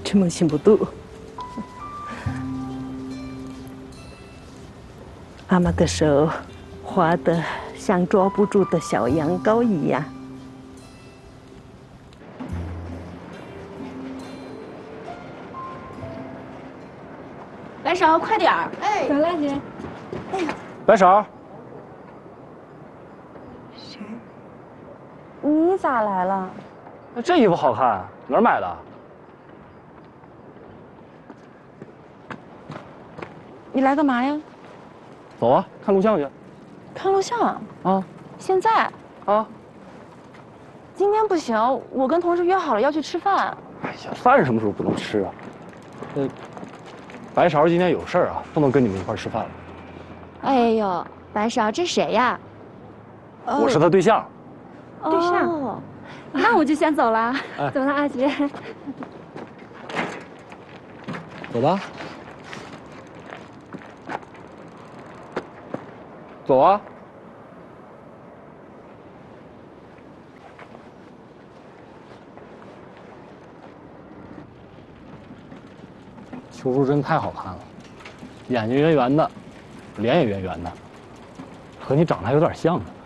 春梦信不度。妈妈的手滑得像抓不住的小羊羔一样。 白勺，快点儿！哎， 走了姐。 哎呀， 白勺， 谁？你咋来了？ 这衣服好看，哪儿买的？ 你来干嘛呀？ 走啊，看录像去。 看录像啊？ 现在？ 啊？ 今天不行，我跟同事约好了要去吃饭。 哎呀，饭什么时候不能吃啊？白勺今天有事儿啊，不能跟你们一块儿吃饭了。 哎呦，白勺，这谁呀？ 我是他对象。 对象。哦，那我就先走了。 哎走了，阿杰。 走吧。走啊。秋淑真太好看了，眼睛圆圆的，脸也圆圆的，和你长得还有点像呢。